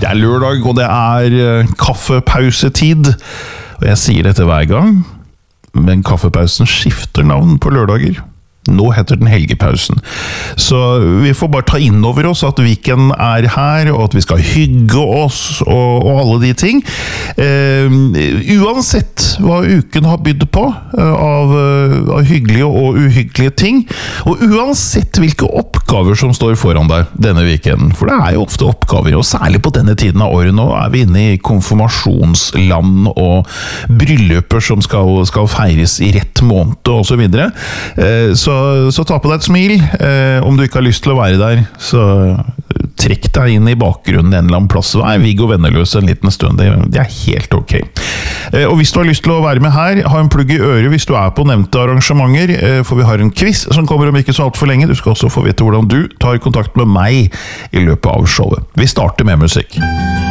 Det lørdag, og det kaffepausetid. Og jeg sier dette hver gang, men kaffepausen skifter navn på lørdager. Nå heter den helgepausen. Så vi får bare ta inn over oss at weekend her, og at vi skal hygge oss, og alle de ting. Uansett hva uken har bydd på av hyggelige og uhyggelige ting, og uansett hvilke oppgaver som står foran deg denne weekenden, for det jo ofte oppgaver, og særlig på denne tiden av året nå vi inne i konfirmasjonsland og brylluper som skal feires i rett måned og så videre. Så ta på deg et smil. Om du ikke har lyst til å være der, så trekk deg inn i bakgrunnen en eller annen plass. Viggo Venneløs en liten stund. Det helt ok. Og hvis du har lyst til å være med her, ha en plugg i øret hvis du på nevnte arrangementer, for vi har en quiz som kommer om ikke så alt for lenge. Du skal også få vite hvordan du tar kontakt med meg i løpet av showet. Vi starter med musikk.